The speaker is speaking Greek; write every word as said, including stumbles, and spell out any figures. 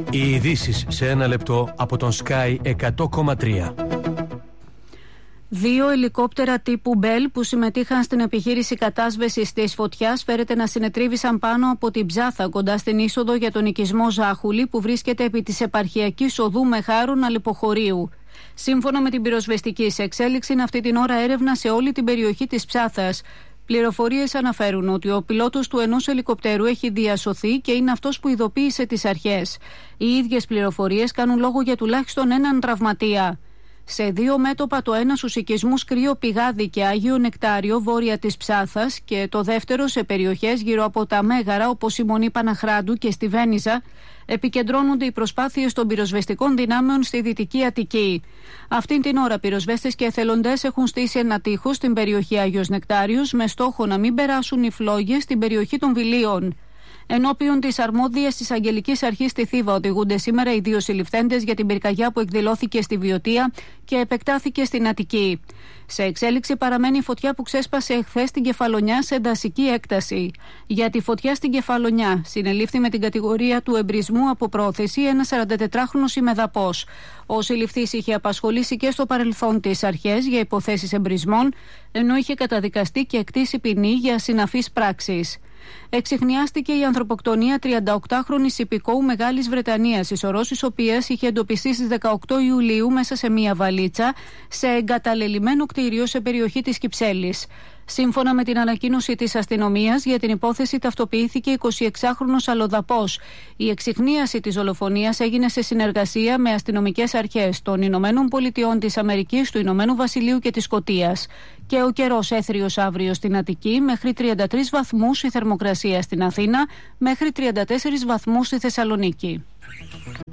Οι ειδήσεις σε ένα λεπτό από τον Sky εκατό κόμμα τρία. Δύο ελικόπτερα τύπου Bell που συμμετείχαν στην επιχείρηση κατάσβεσης της φωτιάς φέρεται να συνετρίβησαν πάνω από την Ψάθα, κοντά στην είσοδο για τον οικισμό Ζάχουλη, που βρίσκεται επί της επαρχιακής οδού Μεχάρων Αλεποχωρίου. Σύμφωνα με την πυροσβεστική, σε εξέλιξη είναι αυτή την ώρα έρευνα σε όλη την περιοχή της Ψάθας. Πληροφορίες αναφέρουν ότι ο πιλότος του ενός ελικοπτέρου έχει διασωθεί και είναι αυτός που ειδοποίησε τις αρχές. Οι ίδιες πληροφορίες κάνουν λόγο για τουλάχιστον έναν τραυματία. Σε δύο μέτωπα, το ένα στους οικισμούς Κρύο Πηγάδι και Άγιο Νεκτάριο, βόρεια της Ψάθας, και το δεύτερο σε περιοχές γύρω από τα Μέγαρα, όπως η Μονή Παναχράντου και στη Βένιζα, επικεντρώνονται οι προσπάθειες των πυροσβεστικών δυνάμεων στη Δυτική Αττική. Αυτήν την ώρα, πυροσβέστες και εθελοντές έχουν στήσει ένα τείχος στην περιοχή Άγιος Νεκτάριος με στόχο να μην περάσουν οι φλόγες στην περιοχή των Βιλίων. Ενώπιον της αρμόδιας της Αγγελικής Αρχής στη Θήβα οδηγούνται σήμερα οι δύο συλληφθέντες για την πυρκαγιά που εκδηλώθηκε στη Βιωτία και επεκτάθηκε στην Αττική. Σε εξέλιξη παραμένει η φωτιά που ξέσπασε εχθές στην Κεφαλονιά σε δασική έκταση. Για τη φωτιά στην Κεφαλονιά συνελήφθη με την κατηγορία του εμπρισμού από πρόθεση ένας σαραντατετράχρονος ημεδαπός. Ο συλληφθής είχε απασχολήσει και στο παρελθόν τις αρχές για υποθέσεις εμπρισμών, ενώ είχε καταδικαστεί και εκτίσει ποινή για συναφείς πράξεις. Εξιχνιάστηκε η ανθρωποκτονία τριανταοκτάχρονης υπηκόου Μεγάλης Βρετανίας, η σωρός της οποίας είχε εντοπιστεί στις δεκαοκτώ Ιουλίου μέσα σε μία βαλίτσα σε εγκαταλελειμμένο κτίριο σε περιοχή της Κυψέλης. Σύμφωνα με την ανακοίνωση της αστυνομίας, για την υπόθεση ταυτοποιήθηκε εικοσιεξάχρονος αλλοδαπός. Η εξιχνίαση της δολοφονίας έγινε σε συνεργασία με αστυνομικές αρχές των Ηνωμένων Πολιτειών της Αμερικής, του Ηνωμένου Βασιλείου και της Σκωτίας. Και ο καιρός έθριος αύριο στην Αττική, μέχρι τριάντα τρεις βαθμούς η θερμοκρασία στην Αθήνα, μέχρι τριάντα τέσσερις βαθμούς στη Θεσσαλονίκη.